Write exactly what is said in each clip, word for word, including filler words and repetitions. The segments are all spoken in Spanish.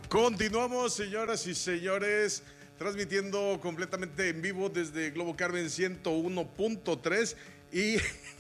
Continuamos, señoras y señores, transmitiendo completamente en vivo desde Globo Carmen ciento uno punto tres y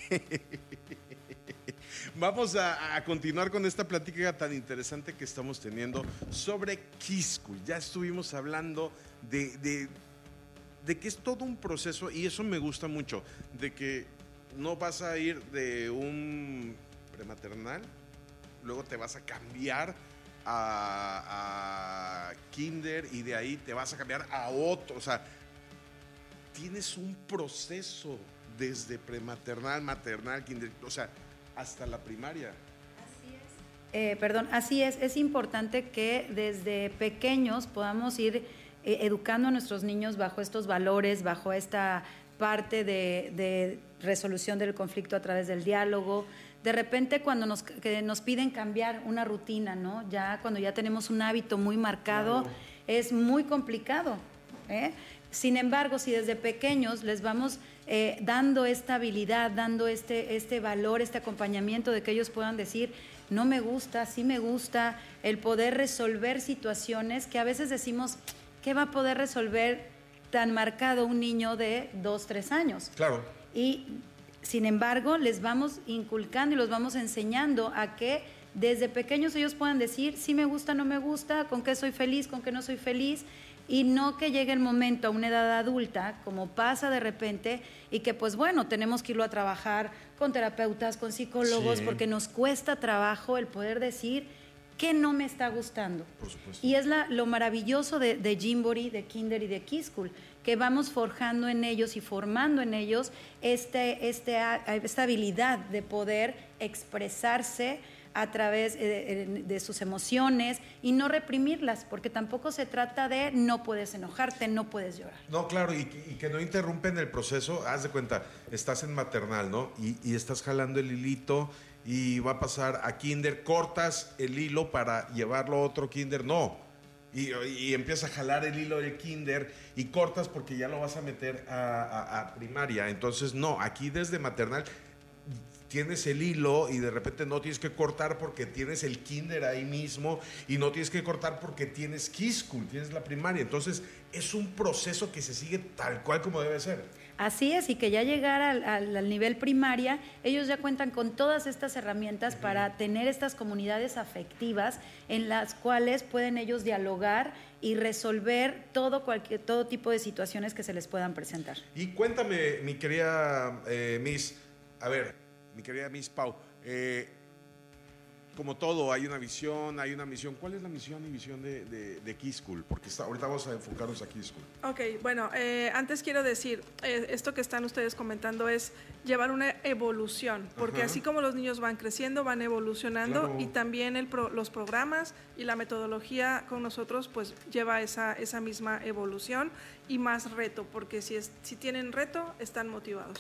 vamos a, a continuar con esta plática tan interesante que estamos teniendo sobre Key School. Ya estuvimos hablando de, de, de que es todo un proceso y eso me gusta mucho, de que no vas a ir de un prematernal, luego te vas a cambiar A, a kinder y de ahí te vas a cambiar a otro, o sea, tienes un proceso desde prematernal, maternal, kinder, o sea, hasta la primaria. Así es. Eh, perdón, así es, es importante que desde pequeños podamos ir eh, educando a nuestros niños bajo estos valores, bajo esta parte de, de resolución del conflicto a través del diálogo. De repente cuando nos, que nos piden cambiar una rutina, ¿no? Ya cuando ya tenemos un hábito muy marcado, claro, es muy complicado, ¿eh? Sin embargo, si desde pequeños les vamos eh, dando esta habilidad, dando este, este valor, este acompañamiento de que ellos puedan decir, no me gusta, sí me gusta, el poder resolver situaciones que a veces decimos, ¿qué va a poder resolver tan marcado un niño de dos, tres años? Claro. Y sin embargo, les vamos inculcando y los vamos enseñando a que desde pequeños ellos puedan decir, sí me gusta, no me gusta, con qué soy feliz, con qué no soy feliz, y no que llegue el momento a una edad adulta, como pasa de repente, y que pues bueno, tenemos que irlo a trabajar con terapeutas, con psicólogos, sí, porque nos cuesta trabajo el poder decir qué no me está gustando. Por supuesto. Y es la, lo maravilloso de, de Gymboree, de Kinder y de Key School, que vamos forjando en ellos y formando en ellos este, este, esta habilidad de poder expresarse a través de, de sus emociones y no reprimirlas, porque tampoco se trata de no puedes enojarte, no puedes llorar. No, claro, y, y que no interrumpen el proceso. Haz de cuenta, estás en maternal, ¿no? Y, y estás jalando el hilito y va a pasar a kinder, cortas el hilo para llevarlo a otro kinder, no. Y, y empiezas a jalar el hilo del kinder y cortas porque ya lo vas a meter a, a, a primaria. Entonces, no, aquí desde maternal tienes el hilo y de repente no tienes que cortar porque tienes el kinder ahí mismo y no tienes que cortar porque tienes Key School, tienes la primaria. Entonces es un proceso que se sigue tal cual como debe ser. Así es, y que ya llegar al, al, al nivel primaria, ellos ya cuentan con todas estas herramientas uh-huh. para tener estas comunidades afectivas en las cuales pueden ellos dialogar y resolver todo, cualquier, todo tipo de situaciones que se les puedan presentar. Y cuéntame, mi querida eh, Miss, a ver, mi querida Miss Pau, eh, como todo, hay una visión, hay una misión. ¿Cuál es la misión y visión de, de, de Key School? Porque está, ahorita vamos a enfocarnos a Key School. Ok, bueno, eh, antes quiero decir, eh, esto que están ustedes comentando es llevar una evolución, porque Ajá. así como los niños van creciendo, van evolucionando, claro. y también el pro, los programas y la metodología con nosotros pues lleva esa, esa misma evolución y más reto, porque si, es, si tienen reto, están motivados.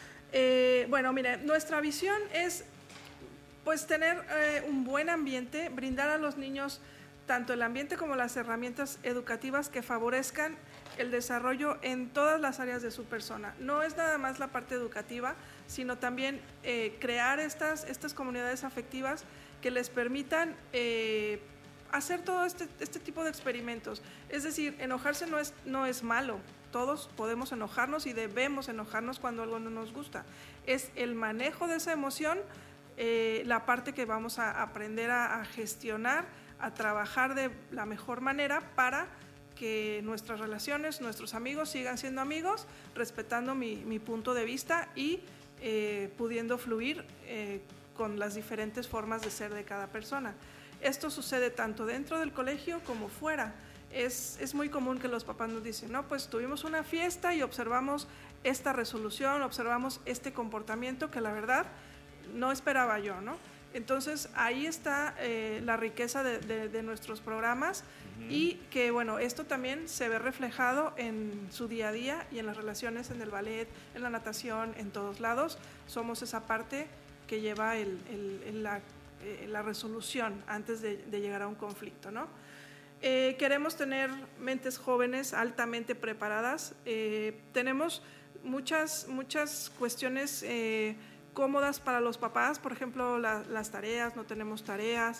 Eh, bueno, mire, nuestra visión es pues tener eh, un buen ambiente, brindar a los niños tanto el ambiente como las herramientas educativas que favorezcan el desarrollo en todas las áreas de su persona. No es nada más la parte educativa, sino también eh, crear estas, estas comunidades afectivas que les permitan eh, hacer todo este, este tipo de experimentos. Es decir, enojarse no es, no es malo. Todos podemos enojarnos y debemos enojarnos cuando algo no nos gusta. Es el manejo de esa emoción, eh, la parte que vamos a aprender a, a gestionar, a trabajar de la mejor manera para que nuestras relaciones, nuestros amigos sigan siendo amigos, respetando mi, mi punto de vista y eh, pudiendo fluir eh, con las diferentes formas de ser de cada persona. Esto sucede tanto dentro del colegio como fuera. Es, es muy común que los papás nos dicen, no, pues tuvimos una fiesta y observamos esta resolución, observamos este comportamiento que la verdad no esperaba yo, ¿no? Entonces ahí está eh, la riqueza de, de, de nuestros programas uh-huh. y que bueno, esto también se ve reflejado en su día a día y en las relaciones, en el ballet, en la natación, en todos lados. Somos esa parte que lleva el, el, el, la, eh, la resolución antes de, de llegar a un conflicto, ¿no? Eh, queremos tener mentes jóvenes altamente preparadas. Eh, tenemos muchas, muchas cuestiones eh, cómodas para los papás, por ejemplo, la, las tareas, no tenemos tareas.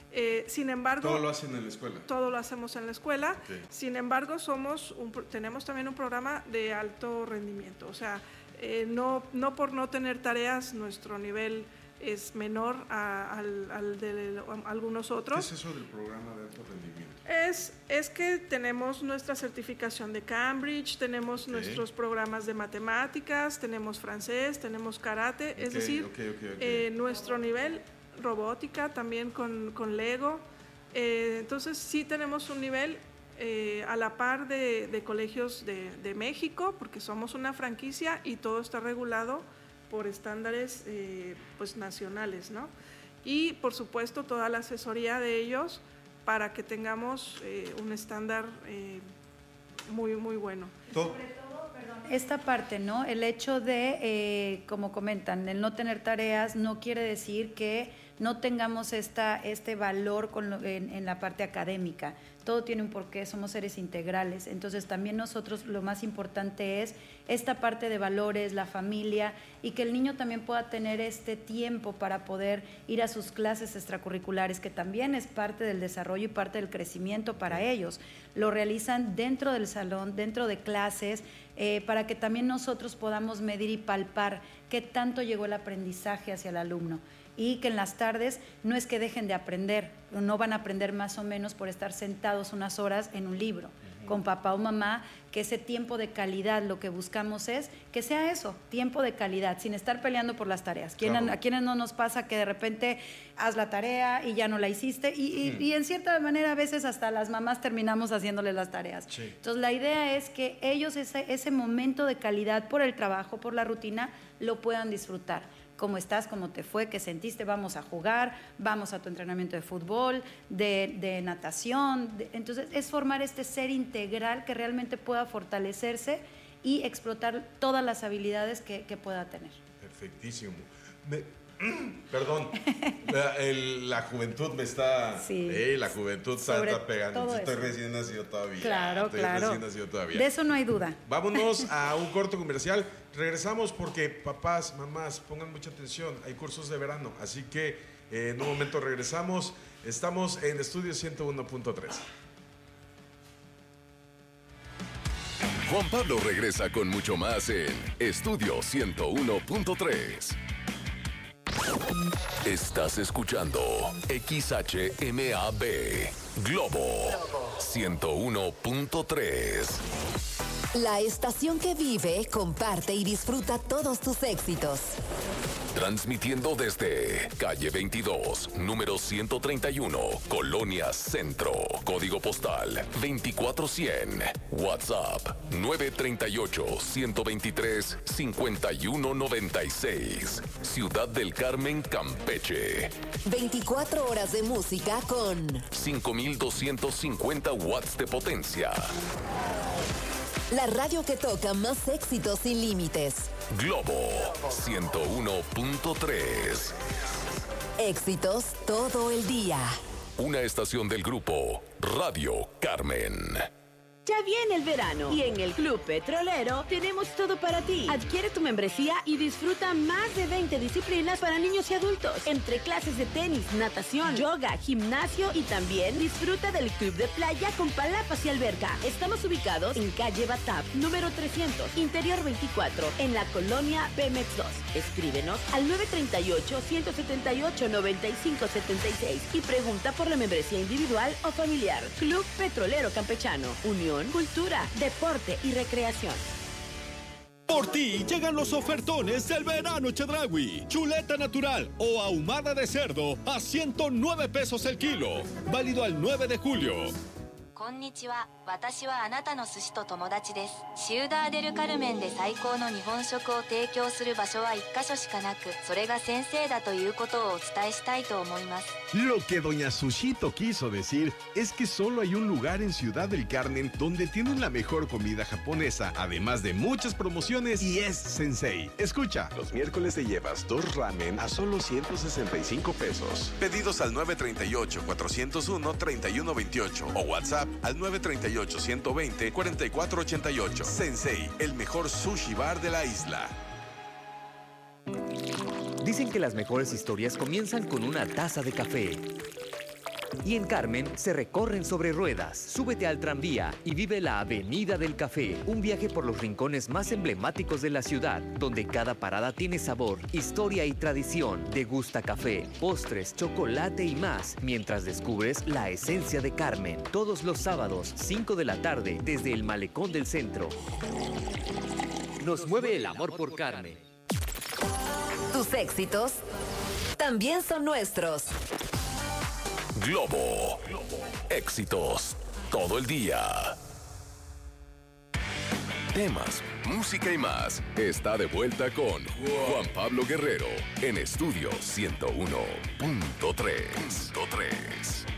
Eh, sin embargo... Todo lo hacen en la escuela. Todo lo hacemos en la escuela. Okay. Sin embargo, somos un, tenemos también un programa de alto rendimiento. O sea, eh, no, no por no tener tareas, nuestro nivel es menor a, al, al de a algunos otros. ¿Qué es eso del programa de alto rendimiento? Es, es que tenemos nuestra certificación de Cambridge, tenemos okay. nuestros programas de matemáticas, tenemos francés, tenemos karate, okay, es decir, okay, okay, okay. Eh, nuestro nivel, robótica también con, con Lego. Eh, entonces sí tenemos un nivel eh, a la par de, de colegios de, de México, porque somos una franquicia y todo está regulado por estándares eh, pues nacionales, ¿no? Y por supuesto toda la asesoría de ellos para que tengamos eh, un estándar eh, muy, muy bueno. Sobre todo, perdón, esta parte, ¿no? El hecho de, eh, como comentan, el no tener tareas no quiere decir que no tengamos esta, este valor con lo, en, en la parte académica. Todo tiene un porqué, somos seres integrales. Entonces también nosotros lo más importante es esta parte de valores, la familia, y que el niño también pueda tener este tiempo para poder ir a sus clases extracurriculares, que también es parte del desarrollo y parte del crecimiento para ellos. Lo realizan dentro del salón, dentro de clases, eh, para que también nosotros podamos medir y palpar qué tanto llegó el aprendizaje hacia el alumno. Y que en las tardes no es que dejen de aprender, no van a aprender más o menos por estar sentados unas horas en un libro, uh-huh. con papá o mamá, que ese tiempo de calidad, lo que buscamos es que sea eso, tiempo de calidad, sin estar peleando por las tareas. Claro. A quienes no nos pasa que de repente haz la tarea y ya no la hiciste, y, y, uh-huh. y en cierta manera a veces hasta las mamás terminamos haciéndoles las tareas. Sí. Entonces la idea es que ellos ese, ese momento de calidad por el trabajo, por la rutina, lo puedan disfrutar. ¿Cómo estás? ¿Cómo te fue? ¿Qué sentiste? Vamos a jugar, vamos a tu entrenamiento de fútbol, de, de natación. De, entonces, es formar este ser integral que realmente pueda fortalecerse y explotar todas las habilidades que, que pueda tener. Perfectísimo. Me, perdón, la, el, la juventud me está... Sí. Eh, la juventud está, está pegando. Estoy eso. recién nacido todavía. Claro, Estoy claro. recién nacido todavía. De eso no hay duda. Vámonos a un corto comercial. Regresamos porque papás, mamás, pongan mucha atención. Hay cursos de verano, así que eh, en un momento regresamos. Estamos en Estudio ciento uno punto tres. Juan Pablo regresa con mucho más en Estudio ciento uno punto tres. Estás escuchando X H M A B Globo ciento uno punto tres. La estación que vive, comparte y disfruta todos tus éxitos. Transmitiendo desde calle veintidós, número ciento treinta y uno, Colonia Centro. Código postal veinticuatro cien. WhatsApp nueve tres ocho, uno dos tres, cinco uno nueve seis. Ciudad del Carmen, Campeche. veinticuatro horas de música con cinco mil doscientos cincuenta watts de potencia. La radio que toca más éxitos sin límites. Globo ciento uno punto tres. Éxitos todo el día. Una estación del grupo Radio Carmen. Ya viene el verano y en el Club Petrolero tenemos todo para ti. Adquiere tu membresía y disfruta más de veinte disciplinas para niños y adultos. Entre clases de tenis, natación, yoga, gimnasio y también disfruta del club de playa con palapas y alberca. Estamos ubicados en calle Batap, número trescientos, interior veinticuatro, en la colonia Pemex dos. Escríbenos al nueve tres ocho, uno siete ocho, nueve cinco siete seis y pregunta por la membresía individual o familiar. Club Petrolero Campechano. Unión, cultura, deporte y recreación. Por ti llegan los ofertones del verano Chedraui. Chuleta natural o ahumada de cerdo a ciento nueve pesos el kilo. Válido al nueve de julio. こんにちは。私はあなたの寿司と友達です。シウダーデルカルメンで最高の日本食を提供する場所は一箇所しかなく、それが先生だということをお伝えしたいと思います。 Lo que doña Sushito quiso decir es que solo hay un lugar en Ciudad del Carmen donde tienen la mejor comida japonesa, además de muchas promociones, y es Sensei. Escucha. Los miércoles te llevas dos ramen a solo ciento sesenta y cinco pesos. Pedidos al nueve tres ocho, cuatro cero uno, tres uno dos ocho o WhatsApp al nueve tres ocho, uno dos cero, cuatro cuatro ocho ocho. Sensei, el mejor sushi bar de la isla. Dicen que las mejores historias comienzan con una taza de café. Y en Carmen se recorren sobre ruedas. Súbete al tranvía y vive la Avenida del Café, un viaje por los rincones más emblemáticos de la ciudad, donde cada parada tiene sabor, historia y tradición. Degusta café, postres, chocolate y más, mientras descubres la esencia de Carmen. Todos los sábados, cinco de la tarde, desde el Malecón del Centro. Nos mueve el amor por Carmen. Tus éxitos también son nuestros. Globo. Éxitos todo el día. Temas, música y más. Está de vuelta con Juan Pablo Guerrero en Estudio ciento uno punto tres.